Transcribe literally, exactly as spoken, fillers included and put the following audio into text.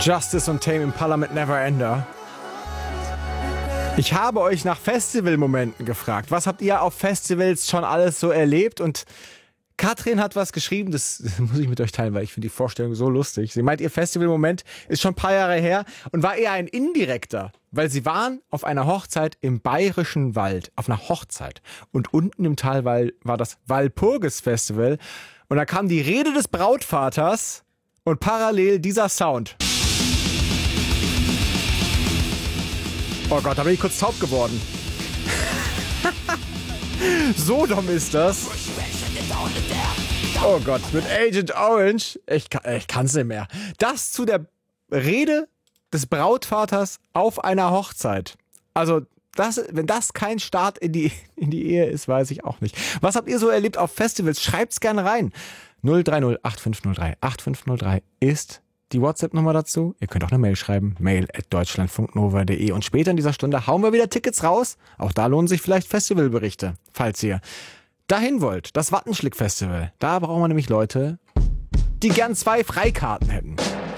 Justice und Tame Impala mit Neverender. Ich habe euch nach Festivalmomenten gefragt. Was habt ihr auf Festivals schon alles so erlebt? Und Katrin hat was geschrieben, das muss ich mit euch teilen, weil ich finde die Vorstellung so lustig. Sie meint, ihr Festivalmoment ist schon ein paar Jahre her und war eher ein indirekter, weil sie waren auf einer Hochzeit im Bayerischen Wald, auf einer Hochzeit. Und unten im Tal war das Walpurgis-Festival und da kam die Rede des Brautvaters und parallel dieser Sound. Oh Gott, da bin ich kurz taub geworden. Sodom ist das. Oh Gott, mit Agent Orange. Ich, ich kann's nicht mehr. Das zu der Rede des Brautvaters auf einer Hochzeit. Also, das, wenn das kein Start in die, in die Ehe ist, weiß ich auch nicht. Was habt ihr so erlebt auf Festivals? Schreibt's gerne rein. null drei null acht fünf null drei acht fünf null drei ist die WhatsApp-Nummer dazu. Ihr könnt auch eine Mail schreiben. mail at deutschlandfunknova punkt de. Und später in dieser Stunde hauen wir wieder Tickets raus. Auch da lohnen sich vielleicht Festivalberichte, falls ihr dahin wollt. Das Wattenschlick-Festival. Da brauchen wir nämlich Leute, die gern zwei Freikarten hätten.